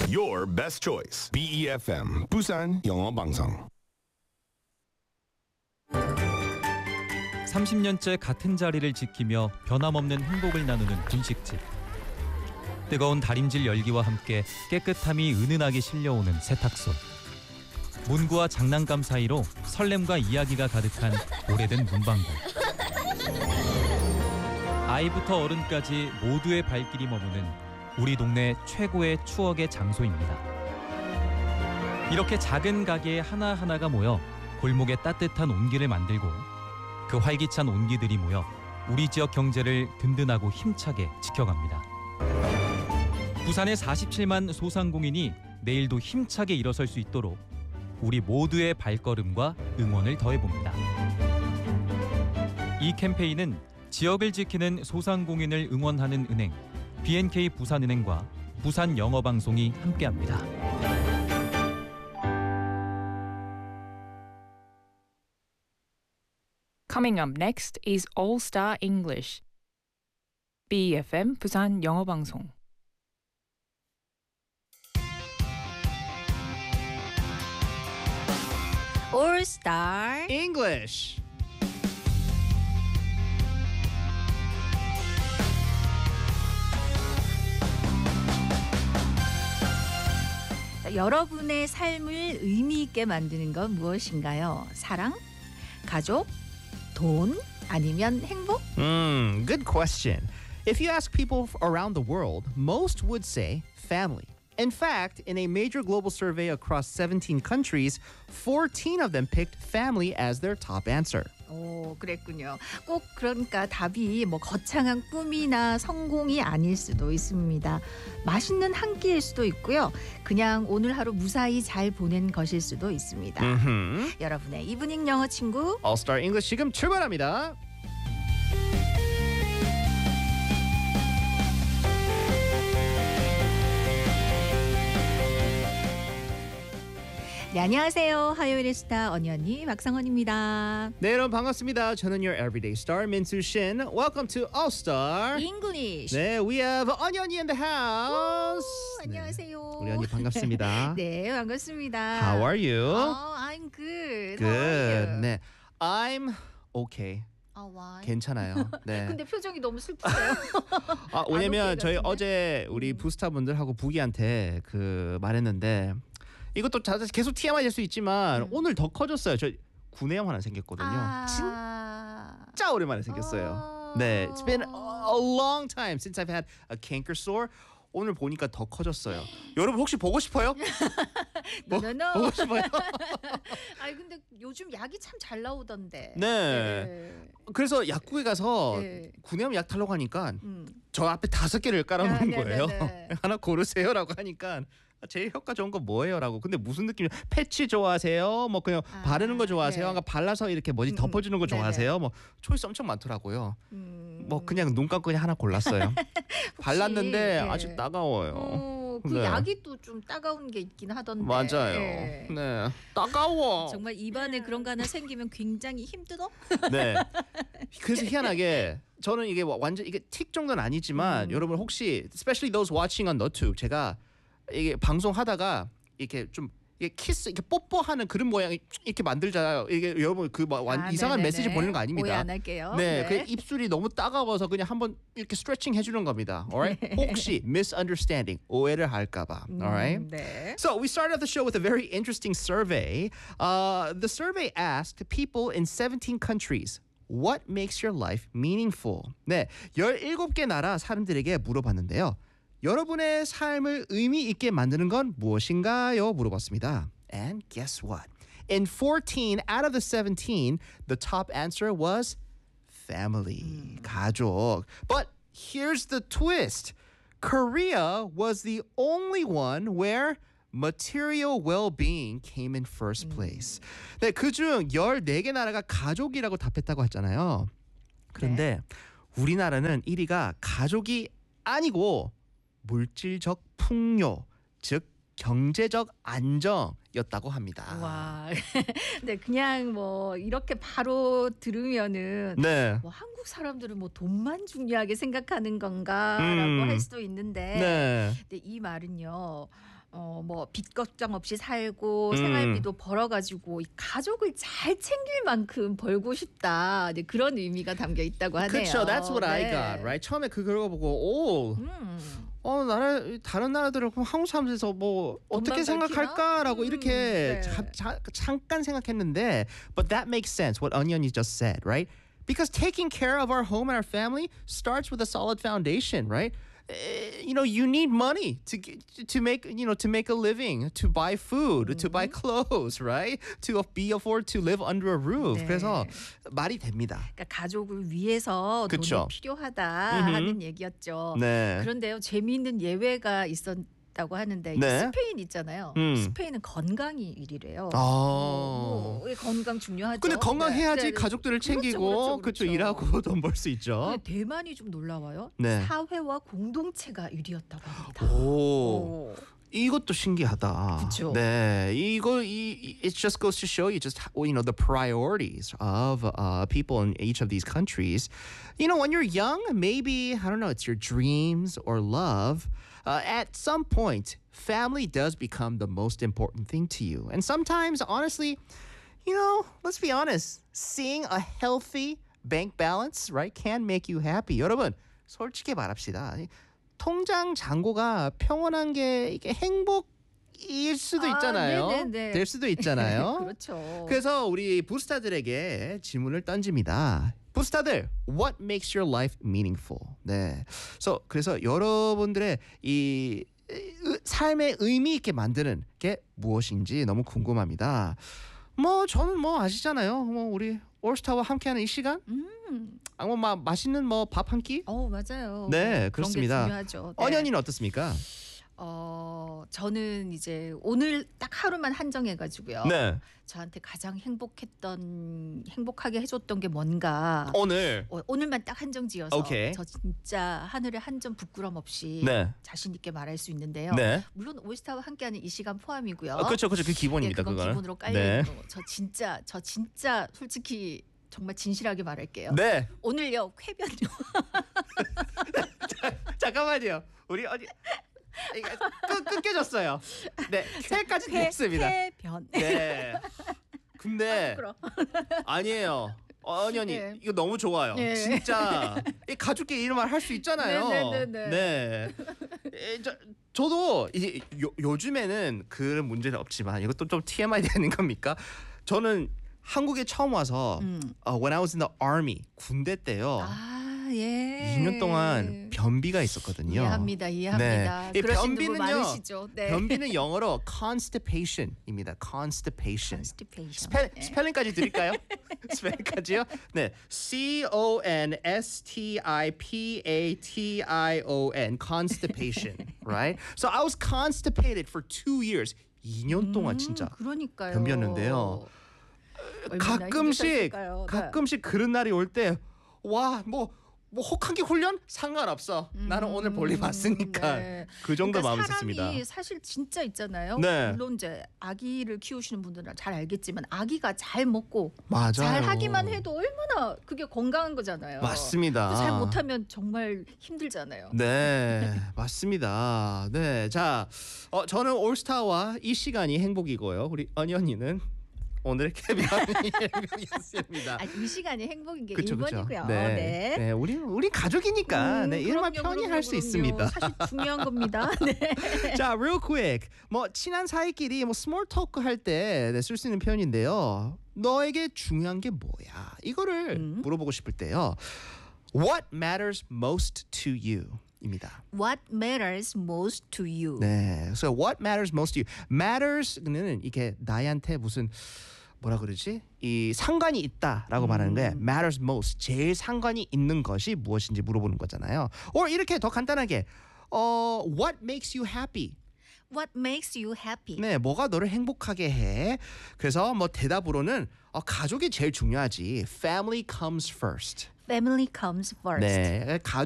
Your best choice. BEFM 부산 영어 방송. 30년째 같은 자리를 지키며 변함없는 행복을 나누는 분식집. 뜨거운 다림질 열기와 함께 깨끗함이 은은하게 실려오는 세탁소. 문구와 장난감 사이로 설렘과 이야기가 가득한 오래된 문방구. 아이부터 어른까지 모두의 발길이 머무는 우리 동네 최고의 추억의 장소입니다. 이렇게 작은 가게 하나하나가 모여 골목에 따뜻한 온기를 만들고 그 활기찬 온기들이 모여 우리 지역 경제를 든든하고 힘차게 지켜갑니다. 부산의 47만 소상공인이 내일도 힘차게 일어설 수 있도록 우리 모두의 발걸음과 응원을 더해봅니다. 이 캠페인은 지역을 지키는 소상공인을 응원하는 은행 BNK 부산은행과 부산영어방송이 함께합니다. Coming up next is All Star English. BFM 부산 영어 방송. All Star English. 여러분의 삶을 의미 있게 만드는 건 무엇인가요? 사랑? 가족? 돈? 아니면 행복? Good question. If you ask people around the world, most would say family. In fact, in a major global survey across 17 countries, 14 of them picked family as their top answer. 오, 그랬군요. 꼭 그러니까 답이 뭐 거창한 꿈이나 성공이 아닐 수도 있습니다. 맛있는 한 끼일 수도 있고요. 그냥 오늘 하루 무사히 잘 보낸 것일 수도 있습니다. 여러분의 이브닝 영어 친구 All Star English 지금 출발합니다. 네, 안녕하세요. 화요일의 스타 언니 박상원입니다. 네, 여러분 반갑습니다. 저는 your everyday star 민수 신. Welcome to All Star English. 네, we have 언니 in the house. 안녕하세요. 우리 언니 반갑습니다. 네, 반갑습니다. How are you? I'm good. How are Good. you? 네, I'm okay. Why? 괜찮아요. 네. 근데 표정이 너무 슬프세요. 왜냐면 오케이 저희 같은데? 어제 우리 부스타 분들하고 부기한테 그 말했는데 이것도 계속 TMI 될 수 있지만 오늘 더 커졌어요. 저 구내염 하나 생겼거든요. 진짜 오랜만에 생겼어요. 네, it's been a long time since I've had a canker sore. 오늘 보니까 더 커졌어요. 여러분 혹시 보고 싶어요? No. 보고 싶어요? 아니 근데 요즘 약이 참 잘 나오던데. 네. 그래서 약국에 가서 네. 구내염 약 달라고 하니까 저 앞에 5개를 깔아놓은 거예요. 네네네. 하나 고르세요라고 하니까 제일 효과 좋은 거 뭐예요라고. 근데 무슨 느낌이에요? 패치 좋아하세요? 뭐 그냥 바르는 거 좋아하세요? 네. 그러니까 발라서 이렇게 뭐지 덮어주는 거 네네. 좋아하세요? 뭐 초이스 엄청 많더라고요. 뭐 그냥 눈 감고 그냥 하나 골랐어요. 발랐는데 네. 아주 따가워요. 그 네. 약이 또 좀 따가운 게 있긴 하던데. 맞아요. 네. 네, 따가워. 정말 입안에 그런 거 하나 생기면 굉장히 힘들어? 네. 그래서 희한하게 저는 이게 완전 이게 틱 정도는 아니지만 여러분 혹시 especially those watching on NoTube 제가 이게 방송하다가 이렇게 좀 이게 키스 이렇게 뽀뽀하는 그런 모양이 이렇게 만들잖아요. 이게 여러분 그 이상한 네네네. 메시지 보내는 거 아닙니다. 오해 안 할게요. 네, 그 입술이 너무 따가워서 그냥 한번 이렇게 스트레칭 해주는 겁니다. Alright? 혹시 misunderstanding 오해를 할까봐. Alright? 네. So we started off the show with a very interesting survey. The survey asked people in 17 countries. What makes your life meaningful? 네, 17개 나라 사람들에게 물어봤는데요. 여러분의 삶을 의미 있게 만드는 건 무엇인가요? 물어봤습니다. And guess what? In 14 out of the 17, the top answer was family, 가족. But here's the twist. Korea was the only one where material well-being came in first place. 네, 그중 14개 나라가 가족이라고 답했다고 했잖아요. 그런데 우리나라는 1위가 가족이 아니고 물질적 풍요, 즉 경제적 안정이었다고 합니다. 와, 네 그냥 뭐 이렇게 바로 들으면은 네. 뭐 한국 사람들은 뭐 돈만 중요하게 생각하는 건가라고 할 수도 있는데, 네. 근데 이 말은요. 뭐 빚 걱정 없이 살고 음. 생활비도 벌어가지고 이 가족을 잘 챙길 만큼 벌고 싶다. 네, 그런 의미가 담겨 있다고 하네요. 그렇죠. That's what I 네. got, right? 처음에 그거 보고 다른 나라들은 그럼 한국 사람들에서 뭐 어떻게 돈만 생각할까라고 이렇게 네. 잠깐 생각했는데, but that makes sense. What Onion just said, right? Because taking care of our home and our family starts with a solid foundation, right? You need money to make a living, to buy food, to buy clothes, right? To be afford to live under a roof. 네. 그래서 말이 됩니다. 그러니까 가족을 위해서 그쵸. 돈이 필요하다 하는 얘기였죠. 네. 그런데요, 재미있는 예외가 있었다고 하는데 이 네. 스페인 있잖아요. 스페인은 건강이 1위래요. 왜 건강 중요하죠. 근데 건강해야지 네. 가족들을 챙기고 그렇죠. 일하고 돈 벌 수 있죠. 근데 대만이 좀 놀라워요. 네. 사회와 공동체가 1위였다고 합니다. 오. 이것도 신기하다. 그쵸. 네, it just goes to show you just the priorities of people in each of these countries. When you're young, maybe I don't know, it's your dreams or love. At some point, family does become the most important thing to you, and sometimes, honestly, let's be honest, seeing a healthy bank balance, right, can make you happy. 여러분, 솔직히 말합시다. 통장 잔고가 평온한 게 이게 행복일 수도 있잖아요. 네네네. 될 수도 있잖아요. 그렇죠. 그래서 우리 부스타들에게 질문을 던집니다. 부스타들, what makes your life meaningful? 네. 그래서 여러분들의 이 삶의 의미 있게 만드는 게 무엇인지 너무 궁금합니다. 저는 아시잖아요. 우리 올스타와 함께하는 이 시간, 맛있는 밥 한 끼. 맞아요. 네, 그런 그렇습니다. 게 중요하죠. 네. 언연이는 어떻습니까? 저는 이제 오늘 딱 하루만 한정해가지고요. 네, 저한테 가장 행복하게 해줬던 게 뭔가. 오늘. 오늘만 딱 한정지어서 오케이. 저 진짜 하늘에 한 점 부끄럼 없이 네, 자신 있게 말할 수 있는데요. 네. 물론 올스타와 함께하는 이 시간 포함이고요. 그렇죠. 그 기본입니다. 그건 그거는. 기본으로 깔려 네. 있고 저 진짜 솔직히 정말 진실하게 말할게요. 네. 오늘요 쾌변요. 잠깐만요. 우리 이거 끊겨졌어요. 네, 쾌까지 됐습니다. 쾌변. 네. 근데 부끄러워. 아니에요. 언연이 네. 이거 너무 좋아요. 네. 진짜 이 가족끼리 이런 말 할 수 있잖아요. 네네네네. 네. 저도 이제 요즘에는 그런 문제는 없지만 이것도 좀 TMI 되는 겁니까? 저는 한국에 처음 와서 when I was in the army 군대 때요. 예. 2년 동안 변비가 있었거든요. 이해합니다. 네. 이 그러신 분들 변비는요. 많으시죠. 네. 변비는 영어로 constipation입니다. constipation. Constipation. 네. 스펠링까지 드릴까요? 스펠링까지요? 네, constipation, constipation, right? So I was constipated for 2 years. 2년 동안 진짜 그러니까요. 변비였는데요. 얼마나 힘드셨을까요? 가끔씩 그런 날이 올 때 와, 뭐 혹한기 훈련 상관없어. 나는 오늘 볼일 봤으니까. 네. 그 정도 그러니까 마음이 있었습니다. 사람이 사실 진짜 있잖아요. 네. 물론 이제 아기를 키우시는 분들은 잘 알겠지만 아기가 잘 먹고 맞아요. 잘 하기만 해도 얼마나 그게 건강한 거잖아요. 맞습니다. 잘 못하면 정말 힘들잖아요. 네, 맞습니다. 네, 자, 저는 올스타와 이 시간이 행복이고요. 우리 언연이는 오늘 캐비언이 행복이었습니다. 이 시간이 행복인 게 그쵸, 1번이고요. 네, 네, 우리 가족이니까 네, 이름만 편히 할 수 있습니다. 사실 중요한 겁니다. 네. 자, real quick, 친한 사이끼리 small talk 할 때 쓸 수 있는 표현인데요. 너에게 중요한 게 뭐야? 이거를 물어보고 싶을 때요. What matters most to you? 입니다. What matters most to you? 네, so what matters most to you? Matters는 이게 나한테 무슨 뭐라 그러지? 이 상관이 있다라고 말하는 게 matters most, 제일 상관이 있는 것이 무엇인지 물어보는 거잖아요. or 이렇게 더 간단하게 what makes you happy? What makes you happy? 네, 뭐가 너를 행복하게 해? 그래서 대답으로는 가족이 제일 중요하지. Family comes first. Family comes first. 네, 가족